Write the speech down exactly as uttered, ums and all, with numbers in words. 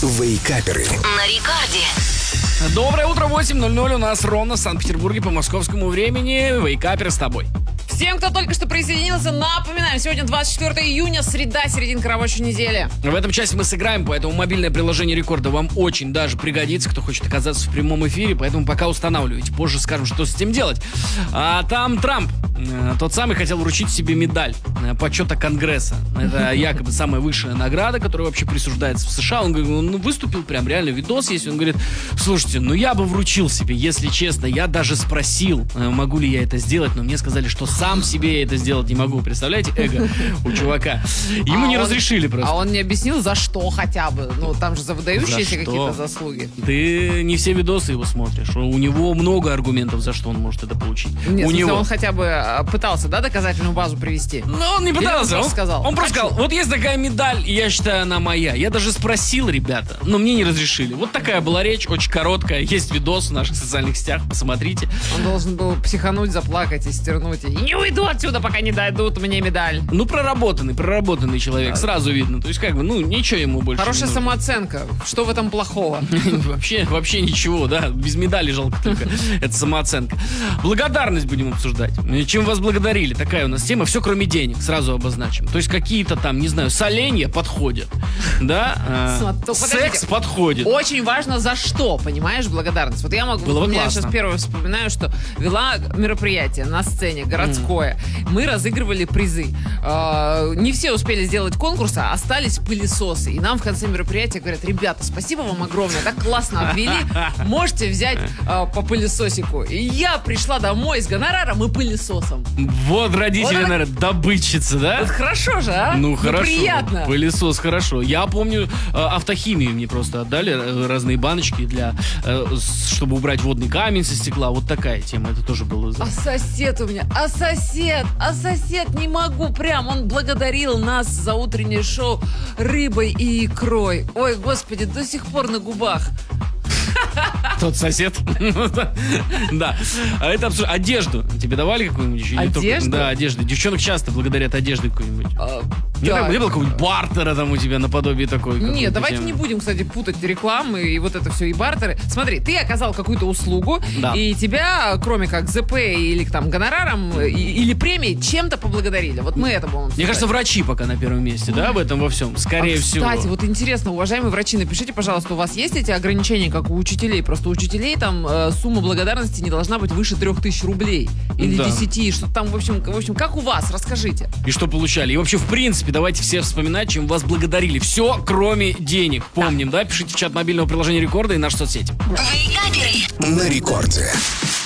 Вейкаперы на рекорде. Доброе утро, восемь ноль ноль у нас ровно в Санкт-Петербурге по московскому времени. Вейкаперы с тобой. Всем, кто только что присоединился, напоминаем, сегодня двадцать четвёртое июня, среда, серединка рабочей недели. В этом часе мы сыграем, поэтому мобильное приложение Рекорда вам очень даже пригодится, кто хочет оказаться в прямом эфире, поэтому пока устанавливайте. Позже скажем, что с этим делать. А там Трамп, тот самый, хотел вручить себе медаль почета Конгресса. Это якобы самая высшая награда, которая вообще присуждается в США. Он, он выступил, прям реально видос есть. Он говорит: слушайте, ну я бы вручил себе, если честно. Я даже спросил, могу ли я это сделать, но мне сказали, что сам себе я это сделать не могу. Представляете, эго у чувака. Ему а не он, разрешили просто. А он не объяснил, за что хотя бы. Ну, там же за выдающиеся За какие-то заслуги. Ты не все видосы его смотришь. У него много аргументов, за что он может это получить. Нет, у него. Он хотя бы пытался, да, доказательную базу привести? Но он не пытался. Он, он, сказал, он просто сказал: вот есть такая медаль, и я считаю, она моя. Я даже спросил, ребята, но мне не разрешили. Вот такая была речь, очень короткая. Есть видос в наших социальных сетях, посмотрите. Он должен был психануть, заплакать и стернуть. И не уйду отсюда, пока не дадут мне медаль. Ну, проработанный, проработанный человек, сразу видно. То есть, как бы, ну, ничего ему больше Хорошая не нужно. самооценка. Что в этом плохого? Вообще, вообще ничего, да. Без медали жалко только. Это самооценка. Благодарность будем обсуждать. Чем вас благодарили? Такая у нас тема. Все, кроме денег, сразу обозначим. То есть, какие-то там, не знаю, соленья подходят. Да? Смотри, Секс подождите. подходит. Очень важно, за что, понимаешь, благодарность. Вот я могу, Было бы у меня классно. сейчас первое вспоминаю, что вела мероприятие на сцене, городское. Mm. Мы разыгрывали призы. Э, не все успели сделать конкурс, а остались пылесосы. И нам в конце мероприятия говорят: ребята, спасибо вам огромное, так классно обвели. Можете взять э, по пылесосику. И я пришла домой с гонораром и пылесосом. Вот родители, Вот наверное, добытчицы, да? Вот хорошо же, а? Ну, хорошо. Приятно. Пылесос хорошо. Я помню, э, автохимию мне просто отдали, э, разные баночки для, э, с- чтобы убрать водный камень со стекла. Вот такая тема, это тоже было. А сосед у меня, а сосед, а сосед, не могу прям, он благодарил нас за утреннее шоу рыбой и икрой. Ой, господи, до сих пор на губах. Тот сосед. Да. А это абсурд. Одежду тебе давали какую-нибудь еще? Или только- Одежду? Да, одежду. Девчонок часто благодарят одеждой какой-нибудь. А, Не, да. было- не было какого-нибудь бартера там у тебя наподобие такой? Нет, какой-то давайте темы? не будем, кстати, путать рекламы и вот это все, и бартеры. Смотри, ты оказал какую-то услугу, Да. и тебя, кроме как ЗП или там гонораром, и- или премией, чем-то поблагодарили. Вот мы это будем Мне обсуждать. кажется, врачи пока на первом месте, да, в этом во всем? Скорее А, всего. Кстати, вот интересно, уважаемые врачи, напишите, пожалуйста, у вас есть эти ограничения, как у учителей? Просто у учителей там э, сумма благодарности не должна быть выше трех тысяч рублей. Или Да. десяти, что там, в общем, в общем, как у вас? Расскажите. И что получали. И вообще, в принципе, давайте все вспоминать, чем вас благодарили. Все, кроме денег. Помним, да? Пишите в чат мобильного приложения Рекорда и наши соцсети. Вейкаперы. на рекорде.